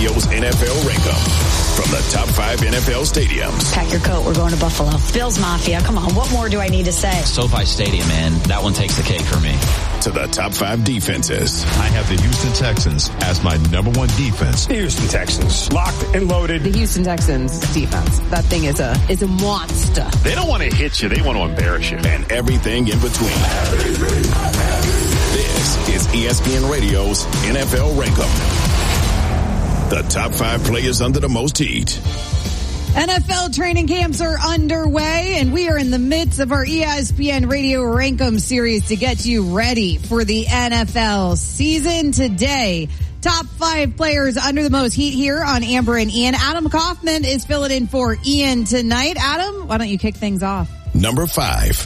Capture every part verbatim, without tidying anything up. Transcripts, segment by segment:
Radio's N F L Rankum. From the top five N F L stadiums. Pack your coat. We're going to Buffalo. Bills Mafia. Come on. What more do I need to say? SoFi Stadium, man. That one takes the cake for me. To the top five defenses. I have the Houston Texans as my number one defense. The Houston Texans. Locked and loaded. The Houston Texans defense. That thing is a is a monster. They don't want to hit you. They want to embarrass you. And everything in between. This is E S P N Radio's N F L Rankum. The top five players under the most heat. N F L training camps are underway, and we are in the midst of our E S P N Radio Rankum series to get you ready for the N F L season. Today, top five players under the most heat here on Amber and Ian. Adam Kaufman is filling in for Ian tonight. Adam, why don't you kick things off? Number five.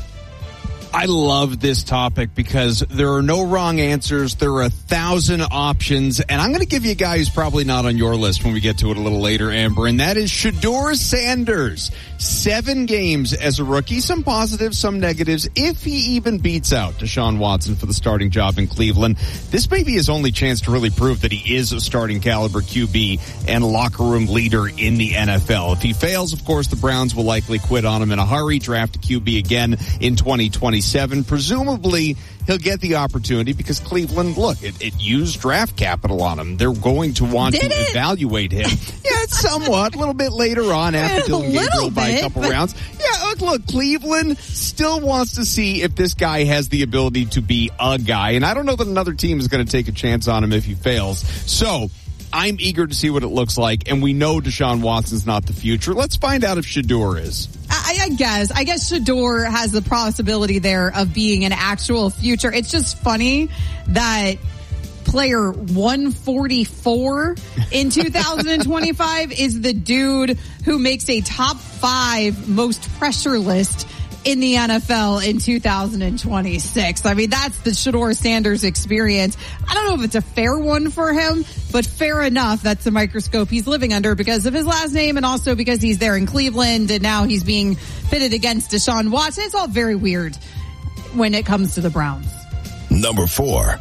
I love this topic because there are no wrong answers. There are a thousand options. And I'm going to give you a guy who's probably not on your list when we get to it a little later, Amber, and that is Shedeur Sanders. Seven games as a rookie, some positives, some negatives, if he even beats out Deshaun Watson for the starting job in Cleveland. This may be his only chance to really prove that he is a starting caliber Q B and locker room leader in the N F L. If he fails, of course, the Browns will likely quit on him in a hurry, draft a Q B again in twenty twenty-seven. Presumably, he'll get the opportunity because Cleveland, look, it, it used draft capital on him. They're going to want Did to it? evaluate him. Yeah, somewhat, a little bit later on after Dylan Gabriel by a couple but... rounds. Yeah, look, look, Cleveland still wants to see if this guy has the ability to be a guy. And I don't know that another team is going to take a chance on him if he fails. So I'm eager to see what it looks like. And we know Deshaun Watson's not the future. Let's find out if Shedeur is. I, I guess. I guess Shedeur has the possibility there of being an actual future. It's just funny that player one forty-four in two thousand twenty-five is the dude who makes a top five most pressure list in the N F L in two thousand twenty-six. I mean, that's the Shedeur Sanders experience. I don't know if it's a fair one for him, but fair enough. That's the microscope he's living under because of his last name and also because he's there in Cleveland and now he's being pitted against Deshaun Watson. It's all very weird when it comes to the Browns. Number four.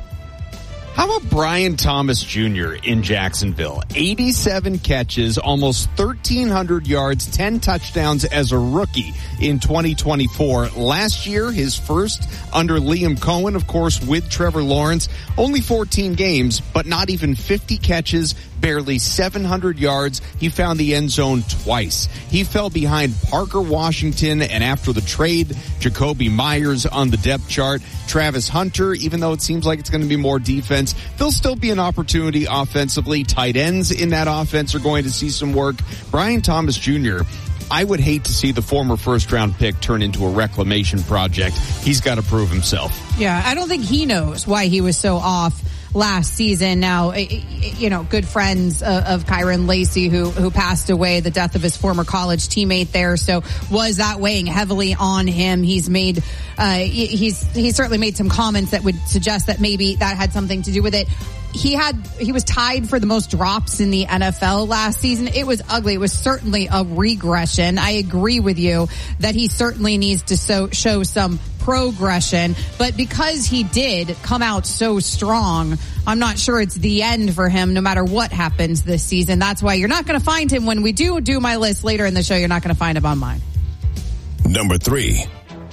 How about Brian Thomas Junior in Jacksonville? eighty-seven catches, almost thirteen hundred yards, ten touchdowns as a rookie in twenty twenty-four. Last year, his first under Liam Cohen, of course, with Trevor Lawrence. Only fourteen games, but not even fifty catches, barely seven hundred yards. He found the end zone twice. He fell behind Parker Washington, and after the trade, Jacoby Myers on the depth chart. Travis Hunter, even though it seems like it's going to be more defense, there'll still be an opportunity offensively. Tight ends in that offense are going to see some work. Brian Thomas Junior, I would hate to see the former first-round pick turn into a reclamation project. He's got to prove himself. Yeah, I don't think he knows why he was so off last season. Now, you know, good friends of Kyron Lacey, who who passed away, the death of his former college teammate there. So was that weighing heavily on him? He's made, uh, he's he certainly made some comments that would suggest that maybe that had something to do with it. He had, he was tied for the most drops in the N F L last season. It was ugly. It was certainly a regression. I agree with you that he certainly needs to so, show some progression, but because he did come out so strong, I'm not sure it's the end for him no matter what happens this season. That's why you're not going to find him when we do do my list later in the show. You're not going to find him on mine. Number three.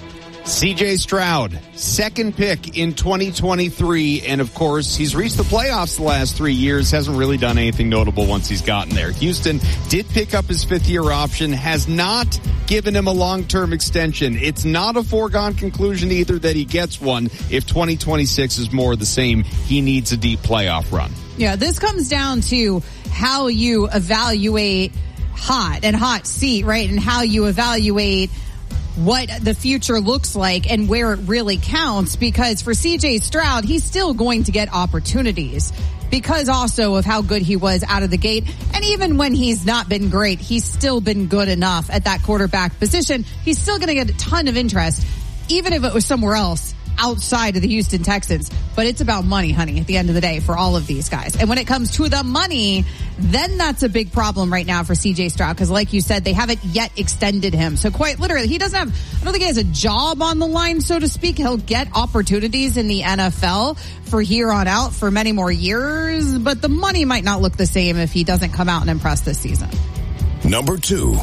C J Stroud, second pick in twenty twenty-three, and of course, he's reached the playoffs the last three years, hasn't really done anything notable once he's gotten there. Houston did pick up his fifth-year option, has not given him a long-term extension. It's not a foregone conclusion either that he gets one. If twenty twenty-six is more of the same, he needs a deep playoff run. Yeah, this comes down to how you evaluate hot and hot seat, right, and how you evaluate what the future looks like and where it really counts, because for C J Stroud, he's still going to get opportunities because also of how good he was out of the gate. And even when he's not been great, he's still been good enough at that quarterback position. He's still going to get a ton of interest, even if it was somewhere else outside of the Houston Texans. But it's about money, honey, at the end of the day for all of these guys. And when it comes to the money, then that's a big problem right now for C J Stroud. Because like you said, they haven't yet extended him. So quite literally, he doesn't have, I don't think he has a job on the line, so to speak. He'll get opportunities in the N F L for here on out for many more years. But the money might not look the same if he doesn't come out and impress this season. Number two.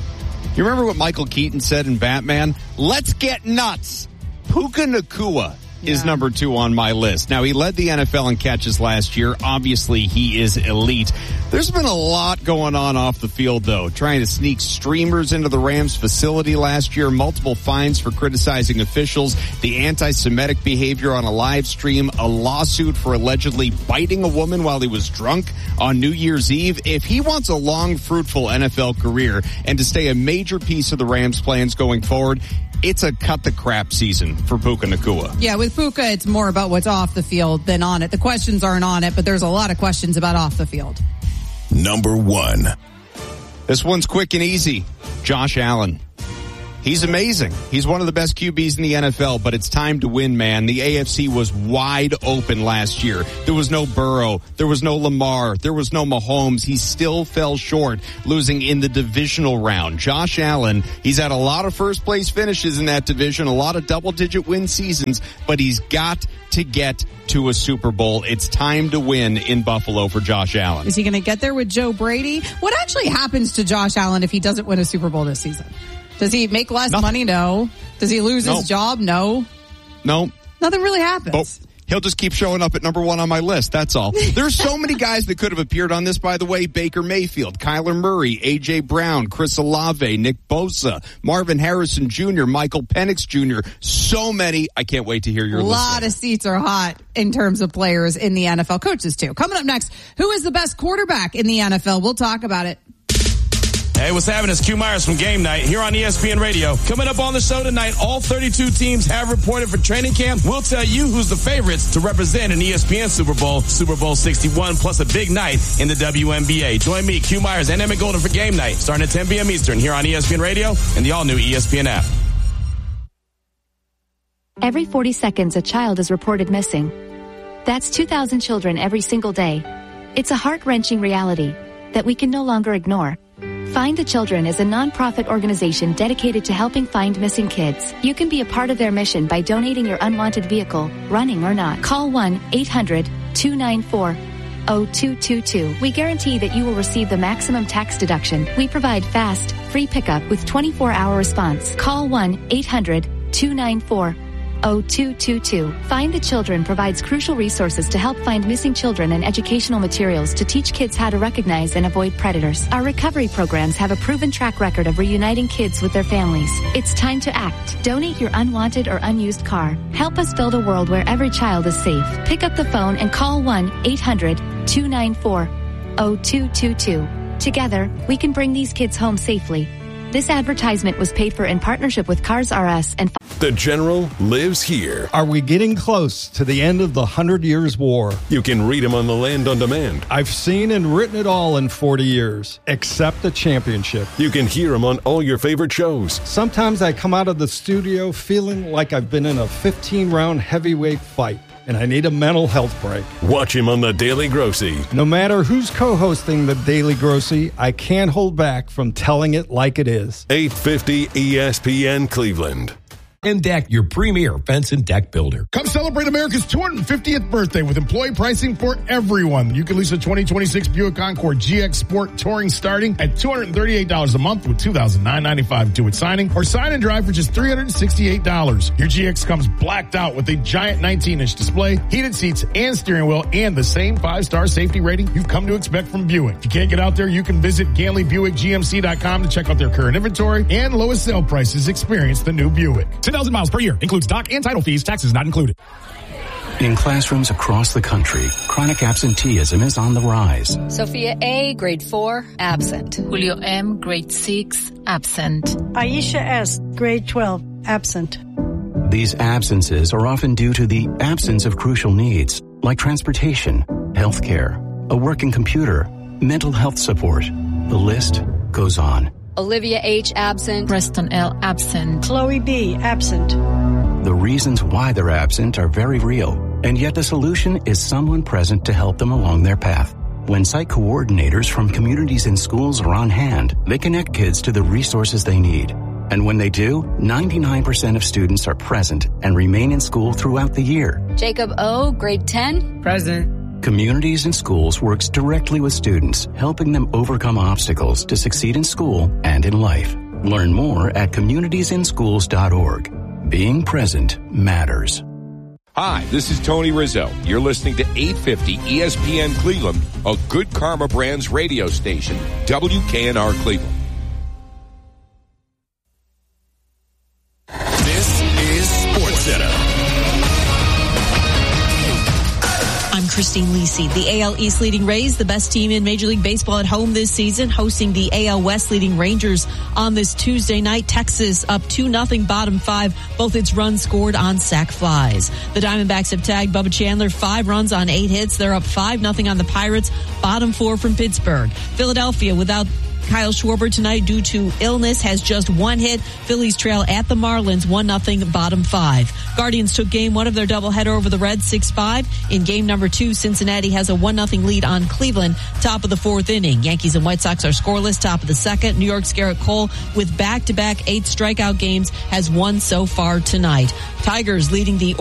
You remember what Michael Keaton said in Batman? Let's get nuts. Puka Nacua yeah. is number two on my list. Now, he led the N F L in catches last year. Obviously, he is elite. There's been a lot going on off the field, though. Trying to sneak streamers into the Rams facility last year, multiple fines for criticizing officials, the anti-Semitic behavior on a live stream, a lawsuit for allegedly biting a woman while he was drunk on New Year's Eve. If he wants a long, fruitful N F L career and to stay a major piece of the Rams' plans going forward, it's a cut the crap season for Puka Nacua. Yeah, with Puka, it's more about what's off the field than on it. The questions aren't on it, but there's a lot of questions about off the field. Number one. This one's quick and easy. Josh Allen. He's amazing. He's one of the best Q Bs in the N F L, but it's time to win, man. The A F C was wide open last year. There was no Burrow. There was no Lamar. There was no Mahomes. He still fell short, losing in the divisional round. Josh Allen, he's had a lot of first-place finishes in that division, a lot of double-digit win seasons, but he's got to get to a Super Bowl. It's time to win in Buffalo for Josh Allen. Is he going to get there with Joe Brady? What actually happens to Josh Allen if he doesn't win a Super Bowl this season? Does he make less Nothing. money? No. Does he lose no. his job? No. No. Nothing really happens. Oh, he'll just keep showing up at number one on my list. That's all. There's so many guys that could have appeared on this, by the way. Baker Mayfield, Kyler Murray, A J Brown, Chris Olave, Nick Bosa, Marvin Harrison Junior, Michael Penix Junior So many. I can't wait to hear your list. A list. lot of seats are hot in terms of players in the N F L. Coaches, too. Coming up next, who is the best quarterback in the N F L? We'll talk about it. Hey, what's happening? It's Q Myers from Game Night here on E S P N Radio. Coming up on the show tonight, all thirty-two teams have reported for training camp. We'll tell you who's the favorites to represent an E S P N Super Bowl, Super Bowl sixty-one, plus a big night in the W N B A. Join me, Q Myers, and Emmett Golden for Game Night, starting at ten p.m. Eastern here on E S P N Radio and the all-new E S P N app. Every forty seconds, a child is reported missing. That's two thousand children every single day. It's a heart-wrenching reality that we can no longer ignore. Find the Children is a non-profit organization dedicated to helping find missing kids. You can be a part of their mission by donating your unwanted vehicle, running or not. Call one eight hundred two nine four zero two two two. We guarantee that you will receive the maximum tax deduction. We provide fast, free pickup with twenty-four hour response. Call one eight hundred two nine four zero two two two. Find the Children provides crucial resources to help find missing children and educational materials to teach kids how to recognize and avoid predators. Our recovery programs have a proven track record of reuniting kids with their families. It's time to act. Donate your unwanted or unused car. Help us build a world where every child is safe. Pick up the phone and call one eight hundred two nine four zero two two two. Together, we can bring these kids home safely. This advertisement was paid for in partnership with Cars R Us and... The General lives here. Are we getting close to the end of the Hundred Years' War? You can read him on the Land on Demand. I've seen and written it all in forty years, except the championship. You can hear him on all your favorite shows. Sometimes I come out of the studio feeling like I've been in a fifteen-round heavyweight fight, and I need a mental health break. Watch him on The Daily Grossy. No matter who's co-hosting The Daily Grossy, I can't hold back from telling it like it is. eight fifty E S P N Cleveland. And Deck, your premier fence and deck builder. Come celebrate America's two hundred fiftieth birthday with employee pricing for everyone. You can lease a twenty twenty-six Buick Encore G X Sport Touring starting at two hundred thirty-eight dollars a month with two thousand nine hundred ninety-five dollars due at signing, or sign and drive for just three hundred sixty-eight dollars. Your G X comes blacked out with a giant nineteen inch display, heated seats, and steering wheel, and the same five-star safety rating you've come to expect from Buick. If you can't get out there, you can visit Ganley Buick G M C dot com to check out their current inventory and lowest sale prices. Experience the new Buick. ten thousand miles per year. Includes dock and title fees. Taxes not included. In classrooms across the country, chronic absenteeism is on the rise. Sophia A., grade four, absent. Julio M., grade six, absent. Aisha S., grade twelve, absent. These absences are often due to the absence of crucial needs, like transportation, healthcare, a working computer, mental health support. The list goes on. Olivia H., absent. Preston L., absent. Chloe B., absent. The reasons why they're absent are very real, and yet the solution is someone present to help them along their path. When site coordinators from communities and schools are on hand, they connect kids to the resources they need. And when they do, ninety-nine percent of students are present and remain in school throughout the year. Jacob O., grade ten. Present. Communities and Schools works directly with students, helping them overcome obstacles to succeed in school and in life. Learn more at communities in schools dot org. Being present matters. Hi, this is Tony Rizzo. You're listening to eight fifty E S P N Cleveland, a Good Karma Brands radio station, W K N R Cleveland. This is SportsCenter. I'm Christine Lisi. The A L East leading Rays, the best team in Major League Baseball at home this season, hosting the A L West leading Rangers on this Tuesday night. Texas up two nothing bottom five. Both its runs scored on sac flies. The Diamondbacks have tagged Bubba Chandler five runs on eight hits. They're up five nothing on the Pirates, bottom four from Pittsburgh. Philadelphia without Kyle Schwarber tonight due to illness has just one hit. Phillies trail at the Marlins one nothing bottom five. Guardians took game one of their doubleheader over the Reds six five. In game number two, Cincinnati has a one nothing lead on Cleveland, top of the fourth inning. Yankees and White Sox are scoreless, top of the second. New York's Garrett Cole, with back-to-back eight strikeout games, has won so far tonight. Tigers leading the